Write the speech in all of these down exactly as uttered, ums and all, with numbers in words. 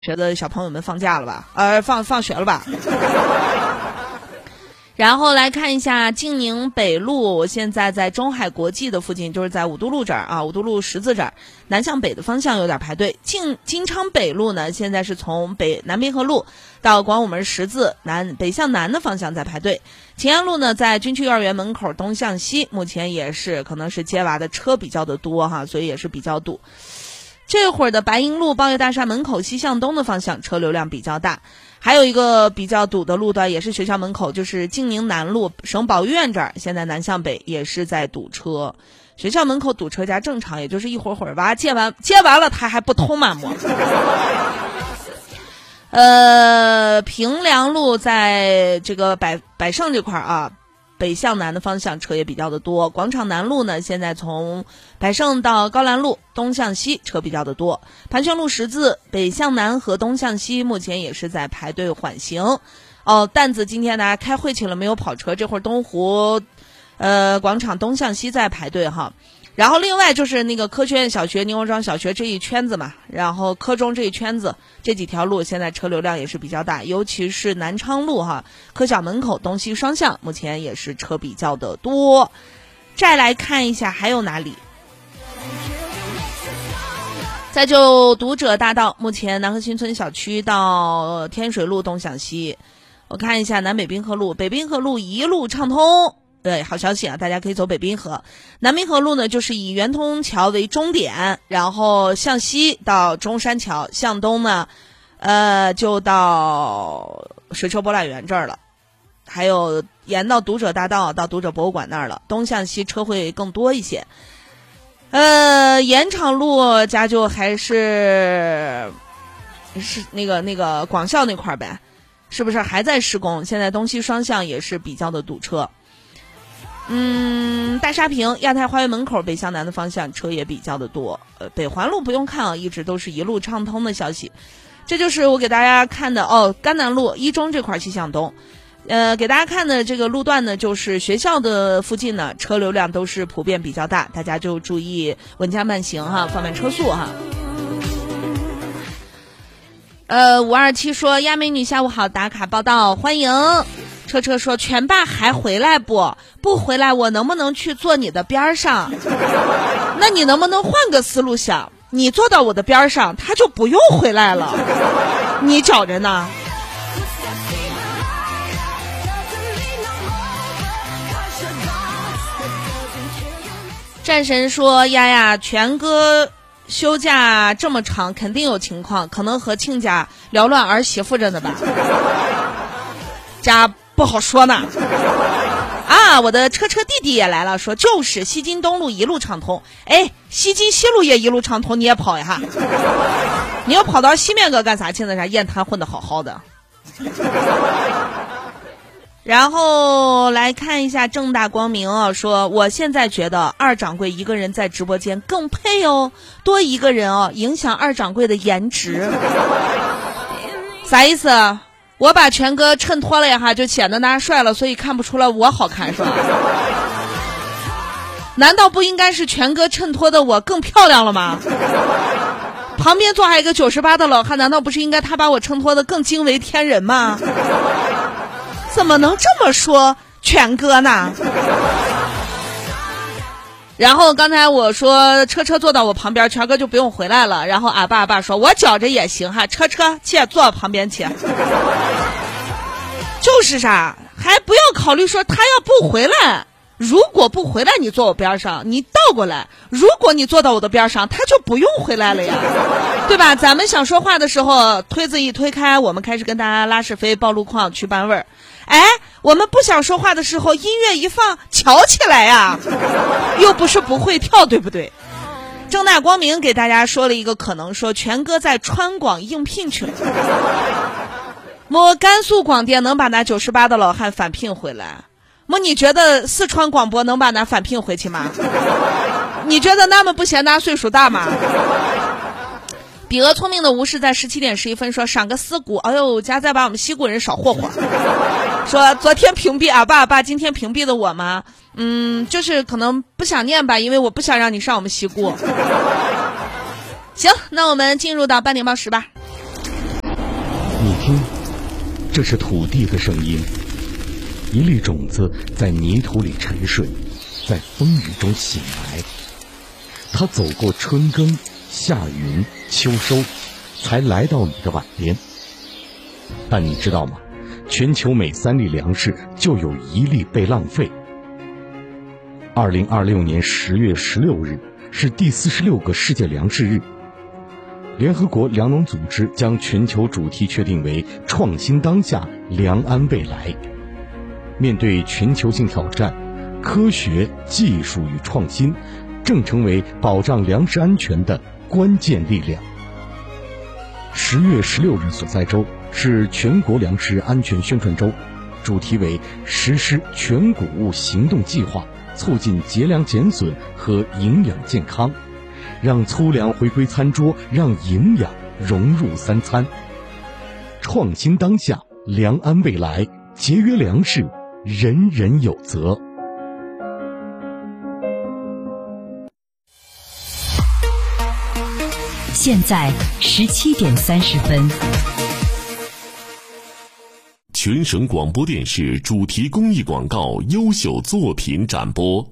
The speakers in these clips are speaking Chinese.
学的小朋友们放假了吧？呃，放放学了吧？然后来看一下晋宁北路，现在在中海国际的附近，就是在五都路这儿啊，五都路十字这儿，南向北的方向有点排队。晋金昌北路呢，现在是从北南滨河路到广武门十字南北向南的方向在排队。秦安路呢，在军区幼儿园门口东向西，目前也是可能是接娃的车比较的多哈，所以也是比较堵。这会儿的白银路报业大厦门口西向东的方向车流量比较大，还有一个比较堵的路段也是学校门口，就是晋宁南路省保育院这儿，现在南向北也是在堵车。学校门口堵车加正常，也就是一会儿会儿娃接完接完了他还不通嘛么？呃，平凉路在这个百百盛这块啊，北向南的方向车也比较的多。广场南路呢，现在从百盛到高兰路东向西车比较的多。盘旋路十字北向南和东向西目前也是在排队缓行。哦，担子今天大家开会去了，没有跑车，这会儿东湖呃广场东向西在排队哈。然后另外就是那个科学院小学、宁国庄小学这一圈子嘛，然后科中这一圈子，这几条路现在车流量也是比较大，尤其是南昌路哈，科小门口东西双向目前也是车比较的多。再来看一下还有哪里，再就读者大道，目前南河新村小区到天水路东向西，我看一下南北滨河路，北滨河路一路畅通。对，好消息啊！大家可以走北滨河。南滨河路呢，就是以圆通桥为终点，然后向西到中山桥，向东呢，呃，就到水车博览园这儿了，还有沿到读者大道到读者博物馆那儿了。东向西车会更多一些。呃，延长路家就还是是那个那个广校那块儿呗，是不是还在施工？现在东西双向也是比较的堵车。嗯，大沙坪亚太花园门口北向南的方向车也比较的多。呃，北环路不用看啊，一直都是一路畅通的消息。这就是我给大家看的哦，甘南路一中这块西向东，呃，给大家看的这个路段呢，就是学校的附近呢，车流量都是普遍比较大，大家就注意稳驾慢行哈，放慢车速哈。呃，五二七说亚美女下午好，打卡报道，欢迎。车车说全爸还回来不？不回来我能不能去坐你的边上？那你能不能换个思路想？你坐到我的边上，他就不用回来了。你觉着呢？战神说丫丫全哥休假这么长，肯定有情况，可能和亲家缭乱儿媳妇着呢吧？家不好说呢。啊，我的车车弟弟也来了，说就是西津东路一路畅通，哎，西津西路也一路畅通，你也跑一下。你要跑到西面个干啥去？那啥燕滩混得好好的。然后来看一下正大光明啊，说我现在觉得二掌柜一个人在直播间更配哦，多一个人哦，影响二掌柜的颜值。啥意思？我把全哥衬托了一下，就显得他帅了，所以看不出来我好看是吧？难道不应该是全哥衬托的我更漂亮了吗？旁边坐还有一个九十八的老汉，难道不是应该他把我衬托的更惊为天人吗？怎么能这么说全哥呢？然后刚才我说车车坐到我旁边，全哥就不用回来了。然后俺爸爸说我觉着也行哈，车车去坐我旁边去。就是啥，还不要考虑说他要不回来，如果不回来你坐我边上，你倒过来，如果你坐到我的边上，他就不用回来了呀，对吧？咱们想说话的时候，推子一推开，我们开始跟大家拉是非报路况去班味儿。哎，我们不想说话的时候，音乐一放，瞧起来呀，又不是不会跳，对不对？正大光明给大家说了一个可能，说全哥在川广应聘去了。我甘肃广电能把那九十八的老汉返聘回来，么你觉得四川广播能把那返聘回去吗？你觉得他们不嫌他岁数大吗？比鹅聪明的吴氏在十七点十一分说赏个四股，哎呦，家再把我们西谷人少霍霍。说昨天屏蔽阿爸阿爸，今天屏蔽的我吗？嗯，就是可能不想念吧，因为我不想让你上我们西谷。行，那我们进入到半点报时吧。 你听，这是土地的声音，一粒种子在泥土里沉睡，在风雨中醒来。它走过春耕、夏耘、秋收，才来到你的碗边。但你知道吗？全球每三粒粮食就有一粒被浪费。二零二六年十月十六日是第四十六个世界粮食日。联合国粮农组织将全球主题确定为“创新当下，粮安未来”。面对全球性挑战，科学技术与创新正成为保障粮食安全的关键力量。十月十六日所在州是全国粮食安全宣传周，主题为实施全谷物行动计划，促进节粮减损和营养健康，让粗粮回归餐桌，让营养融入三餐。创新当下，粮安未来，节约粮食，人人有责。 现在十七点三十分。 全省广播电视主题公益广告优秀作品展播。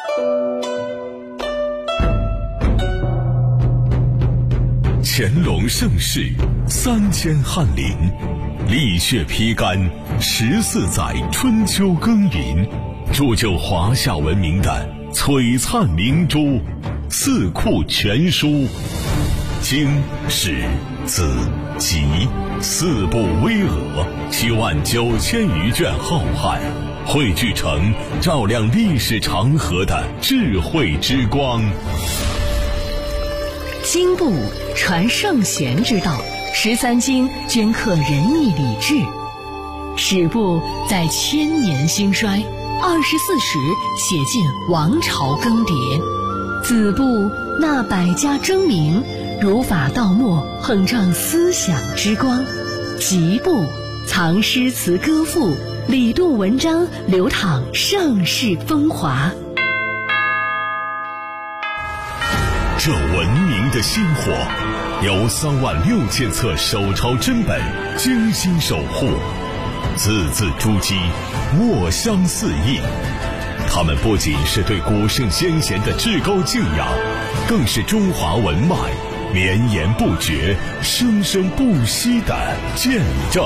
乾隆盛世，三千翰林，历血披肝，十四载春秋耕耘，铸就华夏文明的璀璨明珠《四库全书》。经史子集四部巍峨，七万九千余卷浩瀚，汇聚成照亮历史长河的智慧之光。 经部传圣贤之道，十三经镌刻仁义礼智，史部在千年兴衰，二十四史写尽王朝更迭，子部纳百家争鸣，儒法道墨横仗思想之光，集部藏诗词歌赋，理度文章，流淌盛世风华。 这文明的薪火，由三万六千册手抄真本精心守护，字字珠玑，墨香四溢。他们不仅是对古圣先贤的至高敬仰，更是中华文脉绵延不绝、生生不息的见证。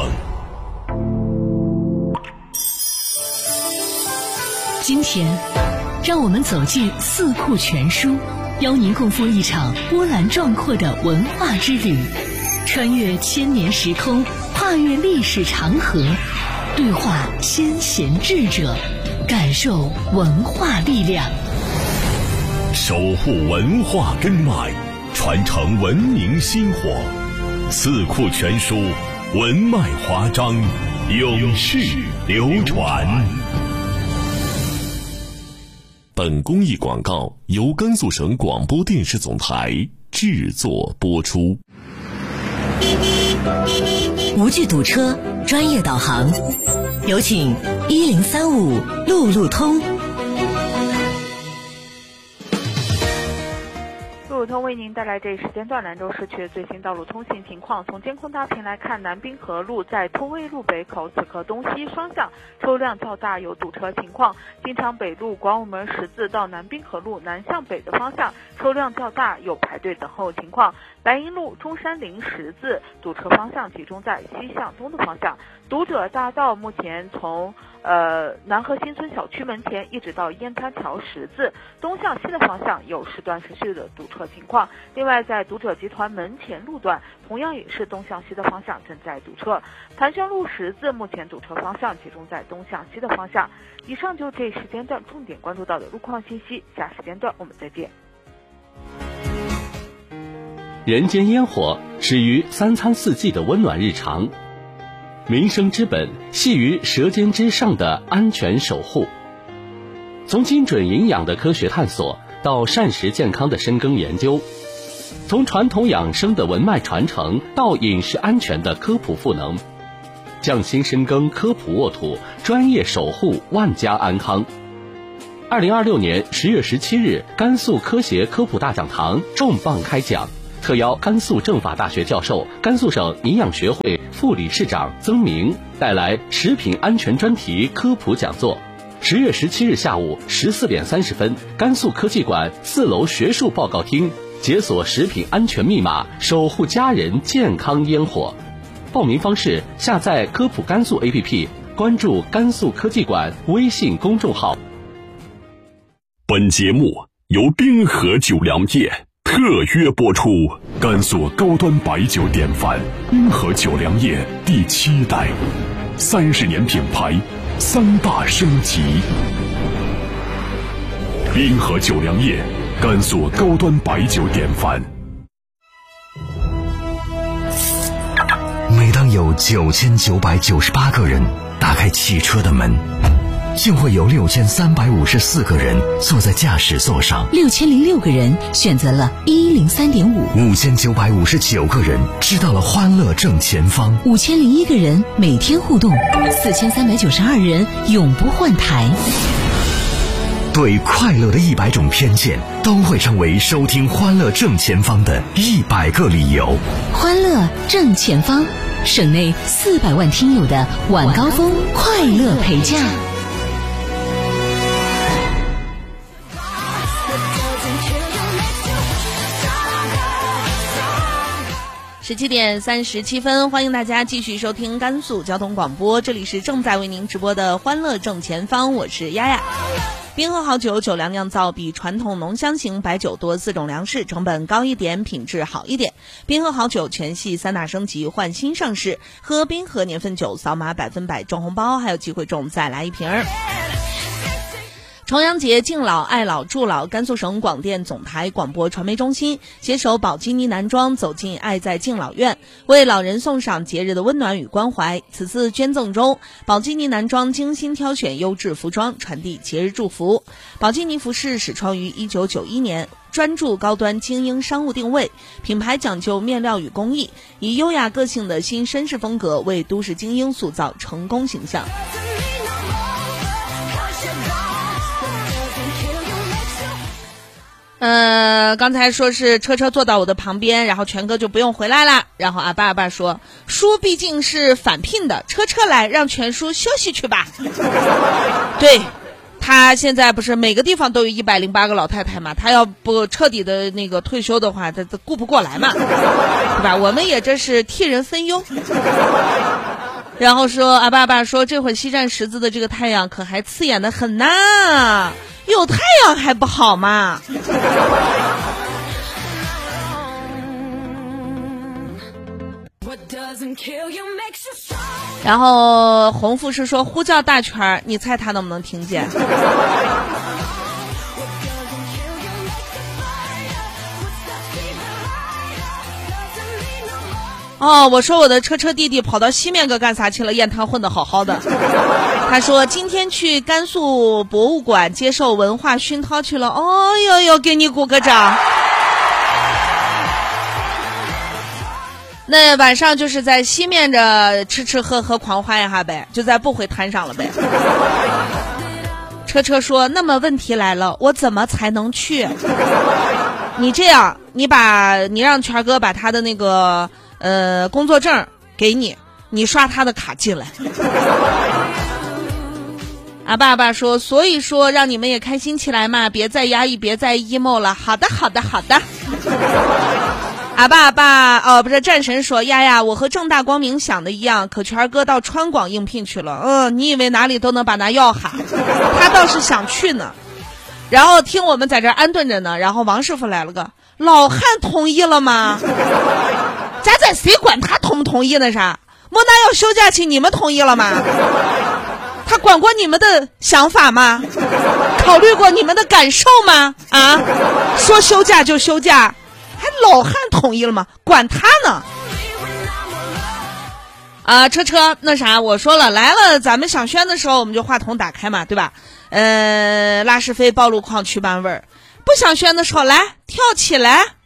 今天，让我们走进《四库全书》，邀您共赴一场波澜壮阔的文化之旅，穿越千年时空，跨越历史长河，对话先贤智者，感受文化力量， 守护文化根脉，传承文明薪火。四库全书，文脉华章，永续流传。本公益广告由甘肃省广播电视总台制作播出。 无惧堵车，专业导航，有请一零三五路路通。 路路通为您带来这一时间段兰州市区最新道路通行情况。从监控大屏来看，南滨河路在通威路北口此刻东西双向车辆较大，有堵车情况。金昌北路广武门十字到南滨河路南向北的方向车辆较大，有排队等候情况。白银路中山陵十字堵车方向集中在西向东的方向。读者大道目前从呃南河新村小区门前一直到烟滩桥十字东向西的方向有时断时续的堵车情况。另外在读者集团门前路段同样也是东向西的方向正在堵车。谭轩路十字目前堵车方向集中在东向西的方向。以上就这时间段重点关注到的路况信息，下时间段我们再见。 人间烟火始于三餐四季的温暖日常，民生之本系于舌尖之上的安全守护。从精准营养的科学探索到膳食健康的深耕研究，从传统养生的文脉传承到饮食安全的科普赋能，匠心深耕科普沃土，专业守护万家安康。二零二六年十月十七日，甘肃科协科普大讲堂重磅开讲， 特邀甘肃政法大学教授、甘肃省营养学会副理事长曾明带来食品安全专题科普讲座。十月十七日下午十四点三十分，甘肃科技馆四楼学术报告厅，解锁食品安全密码，守护家人健康烟火。报名方式：下载科普甘肃 A P P， 关注甘肃科技馆微信公众号。 本节目由滨河酒粮业特约播出，甘肃高端白酒典范滨河酒粮业第七代，三十年品牌，三大升级。滨河酒粮业，甘肃高端白酒典范。 每当有九千九百九十八个人打开汽车的门，就会有六千三百五十四个人坐在驾驶座上， 六千零六个人选择了一零三点五， 五千九百五十九个人知道了欢乐正前方， 五千零一个人每天互动，四千三百九十二人永不换台。 对快乐的一百种偏见都会成为收听欢乐正前方的一百个理由。 欢乐正前方，省内四百万听友的晚高峰快乐陪驾。十七点三十七分，欢迎大家继续收听甘肃交通广播，这里是正在为您直播的欢乐正前方，我是丫丫。滨河好酒酒粮酿造比传统浓香型白酒多四种粮食，成本高一点，品质好一点。滨河好酒全系三大升级换新上市，喝滨河年份酒扫码百分百中红包，还有机会中再来一瓶儿。重阳节敬老爱老助老，甘肃省广电总台广播传媒中心携手宝鸡呢男装走进爱在敬老院，为老人送上节日的温暖与关怀。此次捐赠中，宝鸡呢男装精心挑选优质服装，传递节日祝福。宝鸡呢服饰始创于一九九一年，专注高端精英商务定位，品牌讲究面料与工艺，以优雅个性的新绅士风格为都市精英塑造成功形象。呃，刚才说是车车坐到我的旁边，然后全哥就不用回来了。然后阿爸阿爸说，叔毕竟是返聘的，车车来让全叔休息去吧。对，他现在不是每个地方都有一百零八个老太太嘛，他要不彻底的那个退休的话，他他顾不过来嘛，对吧？我们也这是替人分忧。然后说阿爸阿爸说，这会西站十字的这个太阳可还刺眼的很呐。有太阳还不好吗？然后洪富士说呼叫大圈，你猜他能不能听见？哦，我说我的车车弟弟跑到西面个干啥去了？燕汤混得好好的。他说今天去甘肃博物馆接受文化熏陶去了。哦呦呦，给你鼓个掌。那晚上就是在西面着吃吃喝喝狂欢一下呗，就在不回滩上了呗。车车说，那么问题来了，我怎么才能去？你这样，你把你让权哥把他的那个呃工作证给你，你刷他的卡进来。啊，爸爸说，所以说让你们也开心起来嘛，别再压抑，别再 emo 了。好的，好的，好的。啊爸爸，哦，不是，战神说，丫丫，我和正大光明想的一样，可权哥到川广应聘去了。嗯，你以为哪里都能把那要哈？他倒是想去呢。然后听我们在这安顿着呢，然后王师傅来了个，老汉同意了吗？咱在谁管他同不同意那啥？莫那要休假期，你们同意了吗？他管过你们的想法吗？考虑过你们的感受吗？啊，说休假就休假，还老汉同意了吗？管他呢。啊，车车，那啥，我说了，来了，咱们想宣的时候，我们就话筒打开嘛，对吧？呃，拉是非暴露矿去斑味儿，不想宣的时候，来跳起来。